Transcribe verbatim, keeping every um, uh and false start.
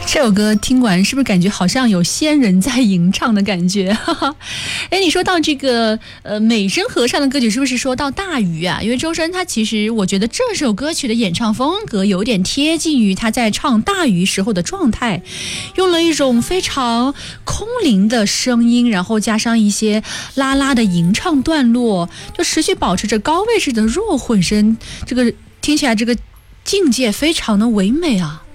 这首歌听完是不是感觉好像有仙人在吟唱的感觉？哎，你说到这个呃美声合唱的歌曲，是不是说到大鱼啊？因为周深他其实我觉得这首歌曲的演唱风格有点贴近于他在唱大鱼时候的状态，用了一种非常空灵的声音，然后加上一些拉拉的吟唱段落，就持续保持着高位置的弱混声，这个听起来这个境界非常的唯美啊。